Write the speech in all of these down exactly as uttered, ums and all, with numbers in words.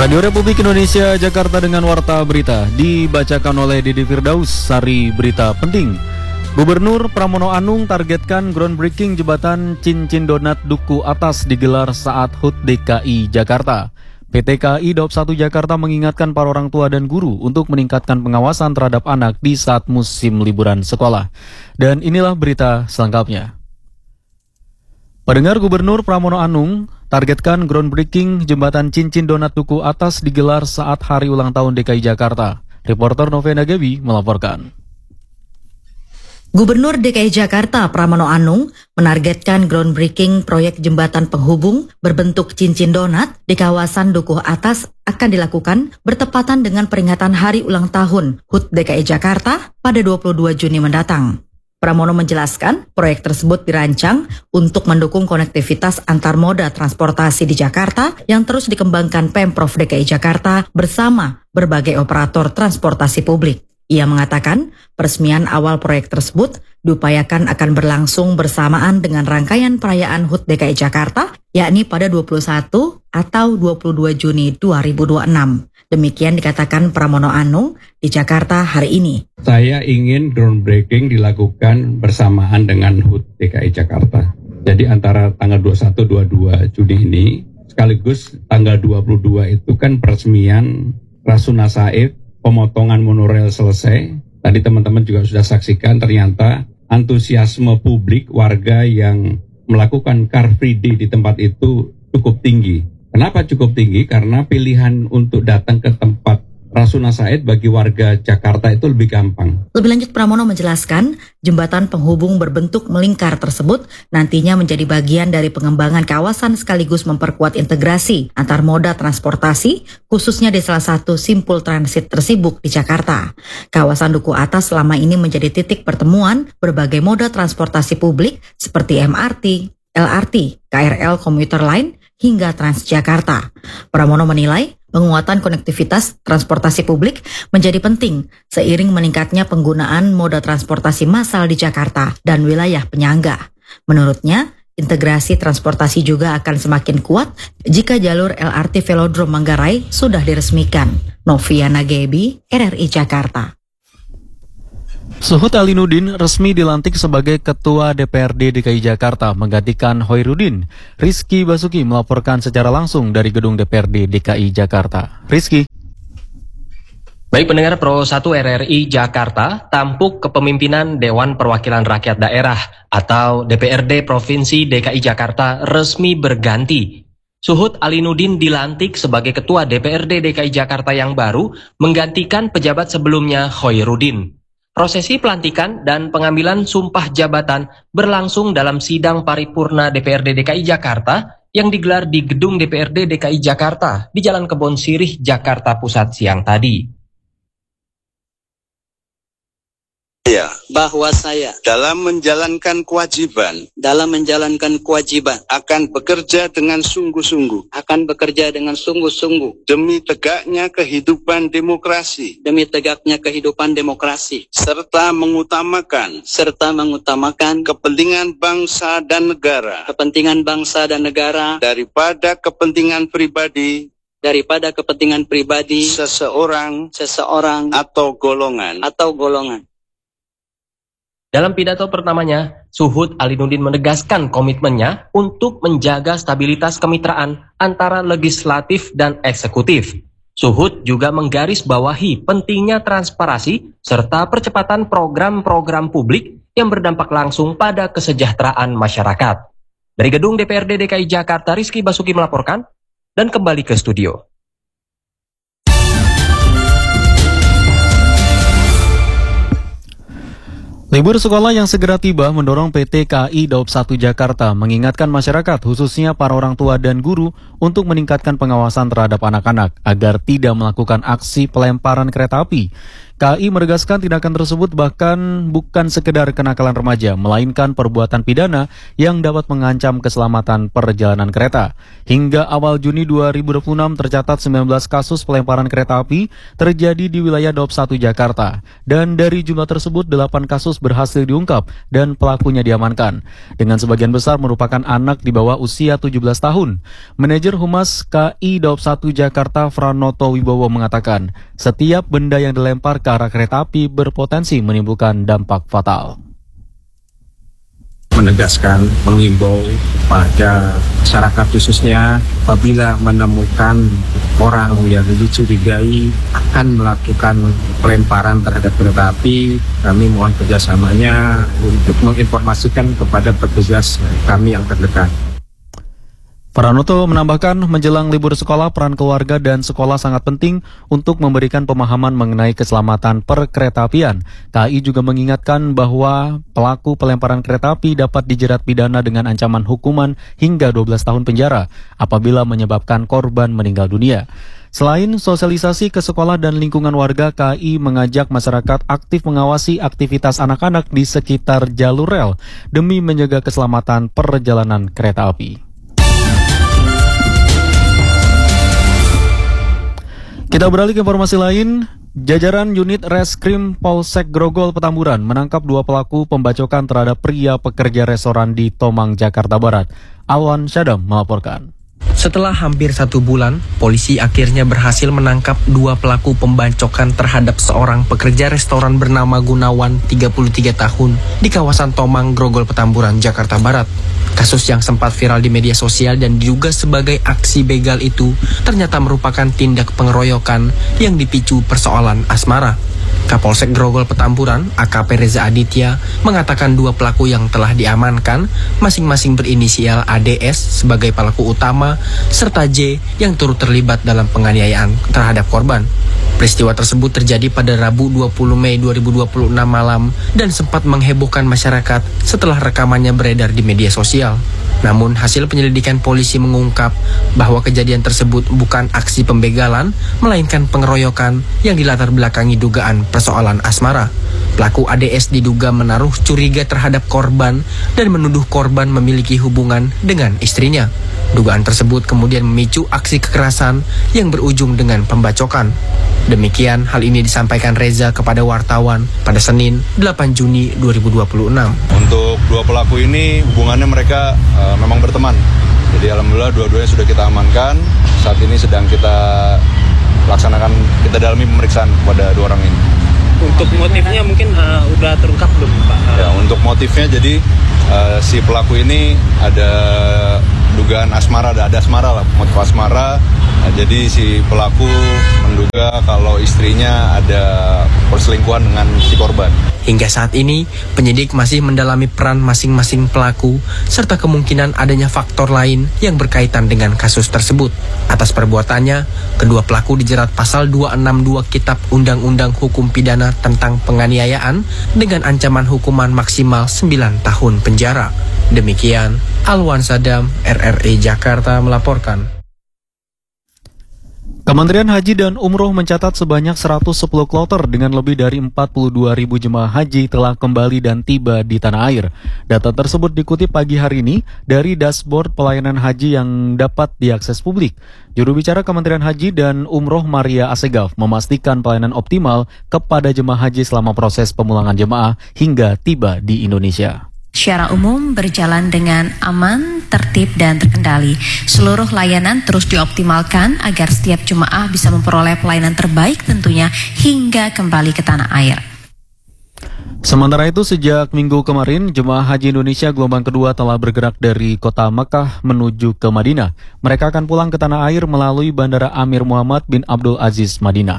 Radio Republik Indonesia Jakarta dengan Warta Berita dibacakan oleh Didi Firdaus. Sari berita penting. Gubernur Pramono Anung targetkan groundbreaking jembatan Cincin Donat Duku Atas digelar saat H U T D K I Jakarta. P T K I Daob satu Jakarta mengingatkan para orang tua dan guru untuk meningkatkan pengawasan terhadap anak di saat musim liburan sekolah. Dan inilah berita selengkapnya. Pendengar, Gubernur Pramono Anung targetkan groundbreaking jembatan Cincin Donat Duku Atas digelar saat hari ulang tahun D K I Jakarta. Reporter Novena Gabi melaporkan. Gubernur D K I Jakarta Pramono Anung menargetkan groundbreaking proyek jembatan penghubung berbentuk cincin donat di kawasan Dukuh Atas akan dilakukan bertepatan dengan peringatan hari ulang tahun H U T D K I Jakarta pada dua puluh dua Juni mendatang. Pramono menjelaskan proyek tersebut dirancang untuk mendukung konektivitas antar moda transportasi di Jakarta yang terus dikembangkan Pemprov D K I Jakarta bersama berbagai operator transportasi publik. Ia mengatakan peresmian awal proyek tersebut diupayakan akan berlangsung bersamaan dengan rangkaian perayaan H U T D K I Jakarta, yakni pada dua puluh satu atau dua puluh dua Juni dua ribu dua puluh enam. Demikian dikatakan Pramono Anung di Jakarta hari ini. Saya ingin groundbreaking dilakukan bersamaan dengan H U T D K I Jakarta. Jadi antara tanggal dua puluh satu dua puluh dua Juni ini, sekaligus tanggal dua puluh dua itu kan peresmian Rasuna Said, pemotongan monorail selesai. Tadi teman-teman juga sudah saksikan ternyata antusiasme publik warga yang melakukan Car Free Day di tempat itu cukup tinggi. Kenapa cukup tinggi? Karena pilihan untuk datang ke tempat Rasuna Said bagi warga Jakarta itu lebih gampang. Lebih lanjut, Pramono menjelaskan jembatan penghubung berbentuk melingkar tersebut nantinya menjadi bagian dari pengembangan kawasan sekaligus memperkuat integrasi antar moda transportasi, khususnya di salah satu simpul transit tersibuk di Jakarta. Kawasan Duku Atas selama ini menjadi titik pertemuan berbagai moda transportasi publik seperti M R T, L R T, K R L komuter lain, hingga Transjakarta. Pramono menilai penguatan konektivitas transportasi publik menjadi penting seiring meningkatnya penggunaan moda transportasi massal di Jakarta dan wilayah penyangga. Menurutnya, integrasi transportasi juga akan semakin kuat jika jalur L R T Velodrome Manggarai sudah diresmikan. Noviana Gebi, R R I Jakarta. Suhut Alinuddin resmi dilantik sebagai Ketua D P R D D K I Jakarta menggantikan Hoirudin. Rizky Basuki melaporkan secara langsung dari gedung D P R D D K I Jakarta. Rizky. Baik pendengar, Pro satu R R I Jakarta tampuk kepemimpinan Dewan Perwakilan Rakyat Daerah atau D P R D Provinsi D K I Jakarta resmi berganti. Suhut Alinuddin dilantik sebagai Ketua D P R D D K I Jakarta yang baru menggantikan pejabat sebelumnya Hoirudin. Prosesi pelantikan dan pengambilan sumpah jabatan berlangsung dalam sidang paripurna D P R D D K I Jakarta yang digelar di gedung D P R D D K I Jakarta di Jalan Kebon Sirih, Jakarta Pusat siang tadi. Ya, bahwa saya dalam menjalankan kewajiban dalam menjalankan kewajiban akan bekerja dengan sungguh-sungguh akan bekerja dengan sungguh-sungguh demi tegaknya kehidupan demokrasi demi tegaknya kehidupan demokrasi serta mengutamakan serta mengutamakan kepentingan bangsa dan negara kepentingan bangsa dan negara daripada kepentingan pribadi daripada kepentingan pribadi seseorang seseorang atau golongan atau golongan. Dalam pidato pertamanya, Suhut Alinuddin menegaskan komitmennya untuk menjaga stabilitas kemitraan antara legislatif dan eksekutif. Suhut juga menggarisbawahi pentingnya transparansi serta percepatan program-program publik yang berdampak langsung pada kesejahteraan masyarakat. Dari gedung D P R D D K I Jakarta, Rizky Basuki melaporkan dan kembali ke studio. Libur sekolah yang segera tiba mendorong P T K I Daob satu Jakarta mengingatkan masyarakat, khususnya para orang tua dan guru, untuk meningkatkan pengawasan terhadap anak-anak agar tidak melakukan aksi pelemparan kereta api. K A I menegaskan tindakan tersebut bahkan bukan sekedar kenakalan remaja, melainkan perbuatan pidana yang dapat mengancam keselamatan perjalanan kereta. Hingga awal Juni dua ribu dua puluh enam tercatat sembilan belas kasus pelemparan kereta api terjadi di wilayah Daup satu Jakarta. Dan dari jumlah tersebut, delapan kasus berhasil diungkap dan pelakunya diamankan. Dengan sebagian besar merupakan anak di bawah usia tujuh belas tahun. Manajer Humas K A I Daup satu Jakarta Franoto Wibowo mengatakan, setiap benda yang dilempar ke arah kereta api berpotensi menimbulkan dampak fatal. Menegaskan, mengimbau pada masyarakat khususnya apabila menemukan orang yang dicurigai akan melakukan pelemparan terhadap kereta api, kami mohon kerjasamanya untuk menginformasikan kepada petugas kami yang terdekat. Pranoto menambahkan, menjelang libur sekolah, peran keluarga dan sekolah sangat penting untuk memberikan pemahaman mengenai keselamatan perkeretaapian. K A I juga mengingatkan bahwa pelaku pelemparan kereta api dapat dijerat pidana dengan ancaman hukuman hingga dua belas tahun penjara apabila menyebabkan korban meninggal dunia. Selain sosialisasi ke sekolah dan lingkungan warga, K A I mengajak masyarakat aktif mengawasi aktivitas anak-anak di sekitar jalur rel demi menjaga keselamatan perjalanan kereta api. Kita beralih ke informasi lain. Jajaran unit Reskrim Polsek Grogol Petamburan menangkap dua pelaku pembacokan terhadap pria pekerja restoran di Tomang, Jakarta Barat. Alwan Syadam melaporkan. Setelah hampir satu bulan, polisi akhirnya berhasil menangkap dua pelaku pembacokan terhadap seorang pekerja restoran bernama Gunawan, tiga puluh tiga tahun, di kawasan Tomang, Grogol Petamburan, Jakarta Barat. Kasus yang sempat viral di media sosial dan diduga sebagai aksi begal itu ternyata merupakan tindak pengeroyokan yang dipicu persoalan asmara. Kapolsek Grogol Petamburan, A K P Reza Aditya, mengatakan dua pelaku yang telah diamankan masing-masing berinisial A D S sebagai pelaku utama serta J yang turut terlibat dalam penganiayaan terhadap korban. Peristiwa tersebut terjadi pada Rabu dua puluh Mei dua ribu dua puluh enam malam dan sempat menghebohkan masyarakat setelah rekamannya beredar di media sosial. Namun hasil penyelidikan polisi mengungkap bahwa kejadian tersebut bukan aksi pembegalan, melainkan pengeroyokan yang dilatar belakangi dugaan persoalan asmara. Pelaku A D S diduga menaruh curiga terhadap korban dan menuduh korban memiliki hubungan dengan istrinya. Dugaan tersebut kemudian memicu aksi kekerasan yang berujung dengan pembacokan. Demikian hal ini disampaikan Reza kepada wartawan pada Senin delapan Juni dua ribu dua puluh enam. Untuk dua pelaku ini hubungannya mereka uh, memang berteman. Jadi alhamdulillah dua-duanya sudah kita amankan. Saat ini sedang kita laksanakan, kita dalami pemeriksaan kepada dua orang ini. Untuk motifnya mungkin uh, udah terungkap belum, Pak? Ya, untuk motifnya jadi uh, si pelaku ini ada dugaan asmara, ada, ada asmara lah, motif asmara. Nah, jadi si pelaku menduga kalau istrinya ada perselingkuhan dengan si korban. Hingga saat ini, penyidik masih mendalami peran masing-masing pelaku serta kemungkinan adanya faktor lain yang berkaitan dengan kasus tersebut. Atas perbuatannya, kedua pelaku dijerat pasal dua enam dua Kitab Undang-Undang Hukum Pidana tentang penganiayaan dengan ancaman hukuman maksimal sembilan tahun penjara. Demikian, Alwan Sadam, R R I Jakarta melaporkan. Kementerian Haji dan Umroh mencatat sebanyak seratus sepuluh kloter dengan lebih dari empat puluh dua ribu jemaah haji telah kembali dan tiba di tanah air. Data tersebut dikutip pagi hari ini dari dashboard pelayanan haji yang dapat diakses publik. Juru bicara Kementerian Haji dan Umroh Maria Asegaf memastikan pelayanan optimal kepada jemaah haji selama proses pemulangan jemaah hingga tiba di Indonesia. Secara umum berjalan dengan aman, tertib, dan terkendali. Seluruh layanan terus dioptimalkan agar setiap jemaah bisa memperoleh pelayanan terbaik tentunya hingga kembali ke tanah air. Sementara itu, sejak minggu kemarin, jemaah haji Indonesia gelombang kedua telah bergerak dari kota Mekah menuju ke Madinah. Mereka akan pulang ke tanah air melalui Bandara Amir Muhammad bin Abdul Aziz, Madinah.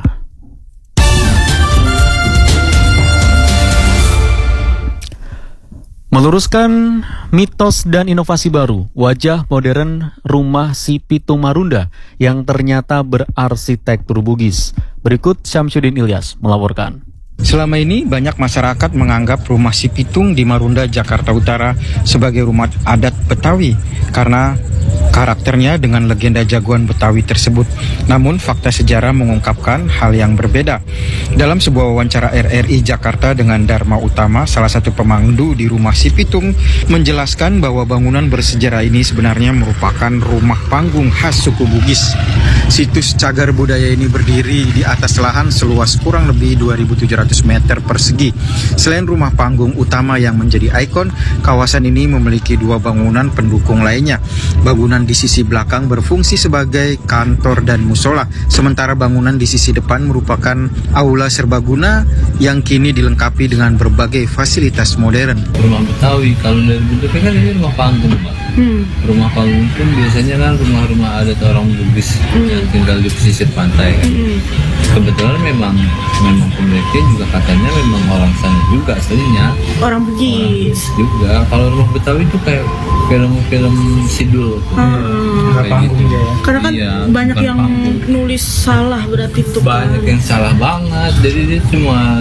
Meluruskan mitos dan inovasi baru, wajah modern rumah si Pitung Marunda yang ternyata berarsitektur Bugis. Berikut Syamsuddin Ilyas melaporkan. Selama ini banyak masyarakat menganggap rumah Si Pitung di Marunda, Jakarta Utara sebagai rumah adat Betawi karena karakternya dengan legenda jagoan Betawi tersebut. Namun fakta sejarah mengungkapkan hal yang berbeda. Dalam sebuah wawancara R R I Jakarta dengan Dharma Utama, salah satu pemandu di rumah Si Pitung, menjelaskan bahwa bangunan bersejarah ini sebenarnya merupakan rumah panggung khas suku Bugis. Situs cagar budaya ini berdiri di atas lahan seluas kurang lebih dua ribu tujuh ratus meter persegi. Selain rumah panggung utama yang menjadi ikon, kawasan ini memiliki dua bangunan pendukung lainnya. Bangunan di sisi belakang berfungsi sebagai kantor dan musola, sementara bangunan di sisi depan merupakan aula serbaguna yang kini dilengkapi dengan berbagai fasilitas modern. Rumah Betawi, kalau dari bentuknya kan ini rumah panggung, Pak. Hmm. Rumah panggung pun biasanya kan rumah-rumah adat orang Bugis hmm. yang tinggal di pesisir pantai kan. Hmm. Kebetulan memang memang pemiliknya juga katanya memang orang sana juga aslinya. Orang Bugis. Orang juga. Kalau rumah Betawi itu kayak film-film sidul. Hmm. Kayak gitu. Ya. Karena kan iya, banyak yang panggung. Nulis salah berarti itu. Banyak yang salah banget. Jadi dia cuma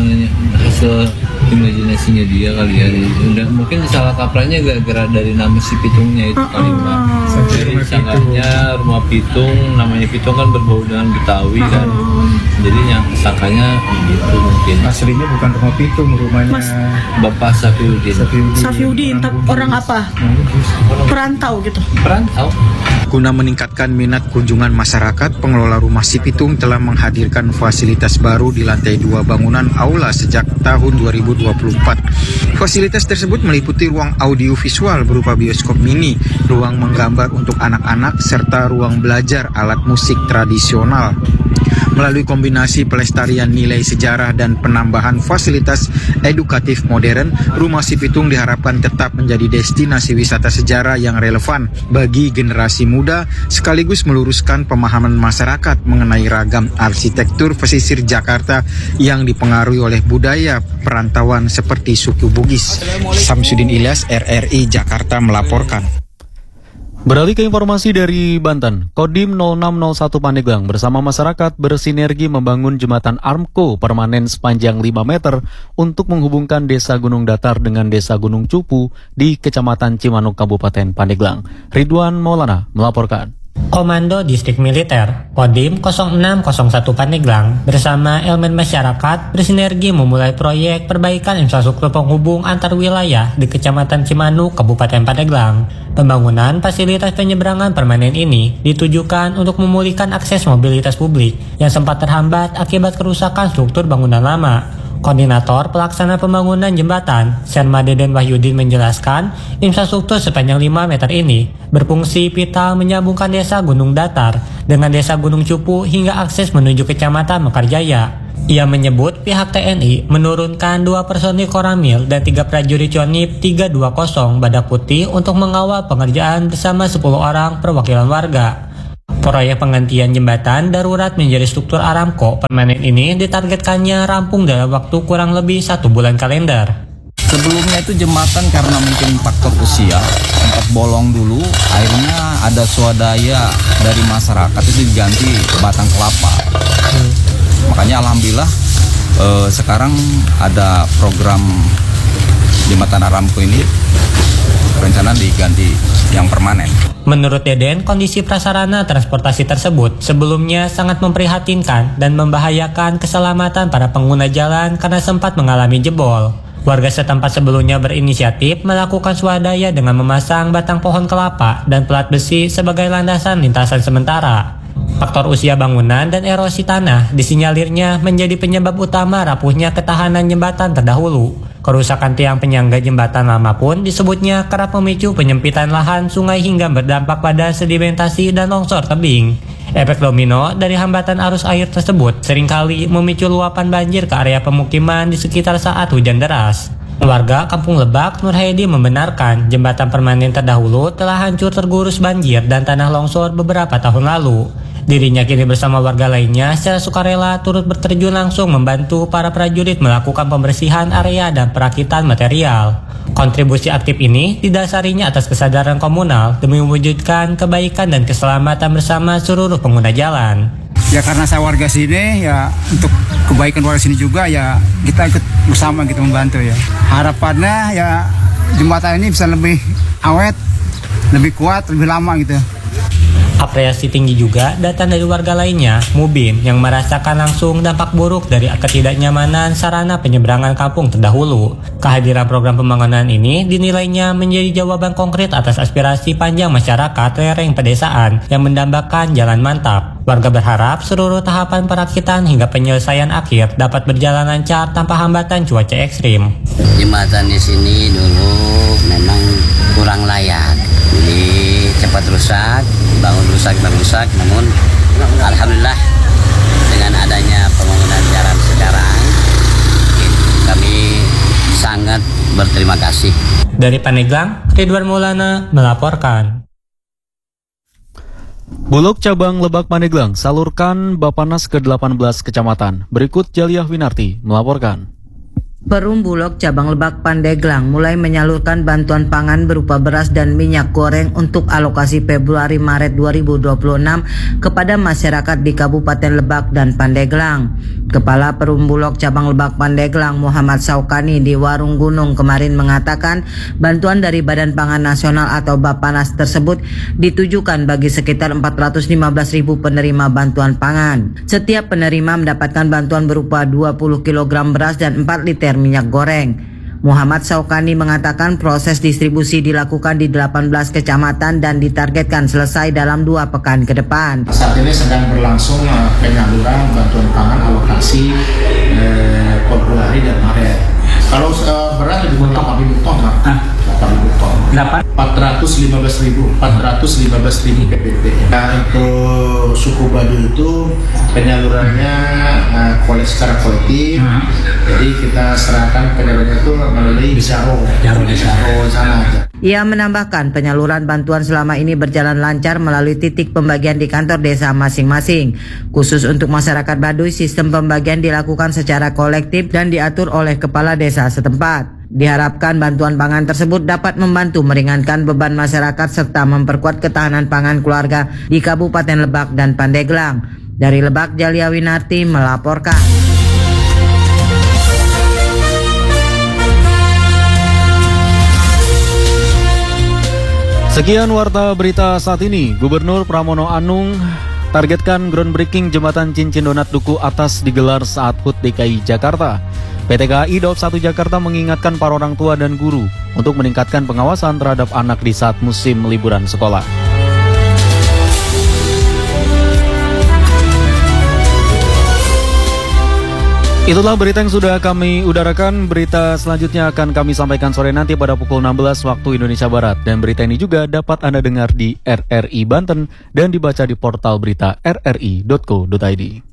hasil imajinasinya dia kali ya. Udah mungkin salah kaprahnya gara-gara dari nama Si Pitungnya itu uh, kali Pak. Jadi sangkanya rumah Pitung, namanya Pitung kan berbau dengan Betawi uh, kan. Jadi yang sangkanya gitu mungkin. Aslinya bukan rumah Pitung, rumahnya Mas, Bapak Safiuddin. Safiuddin, Safiuddin orang, orang apa? Perantau gitu. Perantau. Guna meningkatkan minat kunjungan masyarakat, pengelola rumah Si Pitung telah menghadirkan fasilitas baru di lantai dua bangunan aula sejak tahun dua ribu dua puluh empat. Fasilitas tersebut meliputi ruang audiovisual berupa bioskop mini, ruang menggambar untuk anak-anak, serta ruang belajar alat musik tradisional. Melalui kombinasi pelestarian nilai sejarah dan penambahan fasilitas edukatif modern, Rumah Si Pitung diharapkan tetap menjadi destinasi wisata sejarah yang relevan bagi generasi muda, sekaligus meluruskan pemahaman masyarakat mengenai ragam arsitektur pesisir Jakarta yang dipengaruhi oleh budaya perantauan seperti suku Bugis. Samsudin Ilyas, R R I Jakarta melaporkan. Beralih ke informasi dari Banten, Kodim nol enam nol satu Pandeglang bersama masyarakat bersinergi membangun jembatan Armco permanen sepanjang lima meter untuk menghubungkan Desa Gunung Datar dengan Desa Gunung Cupu di Kecamatan Cimanuk, Kabupaten Pandeglang. Ridwan Maulana melaporkan. Komando Distrik Militer Kodim nol enam nol satu Pandeglang bersama elemen masyarakat bersinergi memulai proyek perbaikan infrastruktur penghubung antar wilayah di Kecamatan Cimanuk, Kabupaten Pandeglang. Pembangunan fasilitas penyeberangan permanen ini ditujukan untuk memulihkan akses mobilitas publik yang sempat terhambat akibat kerusakan struktur bangunan lama. Koordinator pelaksana pembangunan jembatan, Serma Deden Wahyudin menjelaskan, infrastruktur sepanjang lima meter ini berfungsi vital menyambungkan Desa Gunung Datar dengan Desa Gunung Cupu hingga akses menuju Kecamatan Mekarjaya. Ia menyebut pihak T N I menurunkan dua personil Koramil dan tiga prajurit Yonif tiga dua nol Badak Putih untuk mengawal pengerjaan bersama sepuluh orang perwakilan warga. Proyek penggantian jembatan darurat menjadi struktur Aramco permanen ini ditargetkannya rampung dalam waktu kurang lebih satu bulan kalender. Sebelumnya itu jembatan karena mungkin faktor usia sempat bolong dulu, akhirnya ada swadaya dari masyarakat itu diganti batang kelapa. Hmm. Makanya alhamdulillah eh, sekarang ada program jembatan Aramco ini rencana diganti yang permanen. Menurut Deden, kondisi prasarana transportasi tersebut sebelumnya sangat memprihatinkan dan membahayakan keselamatan para pengguna jalan karena sempat mengalami jebol. Warga setempat sebelumnya berinisiatif melakukan swadaya dengan memasang batang pohon kelapa dan pelat besi sebagai landasan lintasan sementara. Faktor usia bangunan dan erosi tanah disinyalirnya menjadi penyebab utama rapuhnya ketahanan jembatan terdahulu. Kerusakan tiang penyangga jembatan lama pun disebutnya kerap memicu penyempitan lahan sungai hingga berdampak pada sedimentasi dan longsor tebing. Efek domino dari hambatan arus air tersebut seringkali memicu luapan banjir ke area pemukiman di sekitar saat hujan deras. Warga Kampung Lebak, Nur Hedi membenarkan jembatan permanen terdahulu telah hancur tergerus banjir dan tanah longsor beberapa tahun lalu. Dirinya kini bersama warga lainnya secara sukarela turut berterjun langsung membantu para prajurit melakukan pembersihan area dan perakitan material. Kontribusi aktif ini didasarinya atas kesadaran komunal demi mewujudkan kebaikan dan keselamatan bersama seluruh pengguna jalan. Ya karena saya warga sini, ya untuk kebaikan warga sini juga, ya kita ikut bersama gitu membantu ya. Harapannya ya jembatan ini bisa lebih awet, lebih kuat, lebih lama gitu. Apresiasi tinggi juga datang dari warga lainnya, Mubin, yang merasakan langsung dampak buruk dari ketidaknyamanan sarana penyeberangan kampung terdahulu. Kehadiran program pembangunan ini dinilainya menjadi jawaban konkret atas aspirasi panjang masyarakat lereng pedesaan yang mendambakan jalan mantap. Warga berharap seluruh tahapan perakitan hingga penyelesaian akhir dapat berjalan lancar tanpa hambatan cuaca ekstrim. Jembatan di sini dulu memang kurang layak, jadi cepat rusak, bangun rusak, bangun rusak. Namun alhamdulillah dengan adanya pembangunan jalan sekarang, kami sangat berterima kasih. Dari Pandeglang, Ridwan Maulana melaporkan. Bulog Cabang Lebak Pandeglang salurkan Bapanas ke delapan belas kecamatan. Berikut Jaliah Winarti melaporkan. Perum Bulog Cabang Lebak Pandeglang mulai menyalurkan bantuan pangan berupa beras dan minyak goreng untuk alokasi Februari-Maret dua ribu dua puluh enam kepada masyarakat di Kabupaten Lebak dan Pandeglang. Kepala Perum Bulog Cabang Lebak Pandeglang Muhammad Saukani di Warung Gunung kemarin mengatakan bantuan dari Badan Pangan Nasional atau Bapanas tersebut ditujukan bagi sekitar empat ratus lima belas ribu penerima bantuan pangan. Setiap penerima mendapatkan bantuan berupa dua puluh kilogram beras dan empat liter minyak goreng. Muhammad Saukani mengatakan proses distribusi dilakukan di delapan belas kecamatan dan ditargetkan selesai dalam dua pekan ke depan. Saat ini sedang berlangsung uh, penyaluran bantuan pangan alokasi eh, Februari dan Maret. Kalau uh, beras lebih delapan ribu ton, Pak. delapan ribu ton. empat ratus lima belas ribu, empat ratus lima belas ribu P P T. Nah, untuk suku Baduy itu penyalurannya uh, kualitas secara kolektif. Hmm. Jadi kita serahkan penyalurannya itu melalui Bisaro. Bisaro, Bisaro sana aja. Ia menambahkan penyaluran bantuan selama ini berjalan lancar melalui titik pembagian di kantor desa masing-masing. Khusus untuk masyarakat Baduy, sistem pembagian dilakukan secara kolektif dan diatur oleh kepala desa setempat. Diharapkan bantuan pangan tersebut dapat membantu meringankan beban masyarakat serta memperkuat ketahanan pangan keluarga di Kabupaten Lebak dan Pandeglang. Dari Lebak, Jalia Winarti melaporkan. Sekian warta berita saat ini. Gubernur Pramono Anung targetkan groundbreaking jembatan Cincin Donat Duku Atas digelar saat H U T D K I Jakarta. P T K A I Daob satu Jakarta mengingatkan para orang tua dan guru untuk meningkatkan pengawasan terhadap anak di saat musim liburan sekolah. Itulah berita yang sudah kami udarakan. Berita selanjutnya akan kami sampaikan sore nanti pada pukul enam belas waktu Indonesia Barat. Dan berita ini juga dapat Anda dengar di R R I Banten dan dibaca di portal berita r r i dot co dot i d.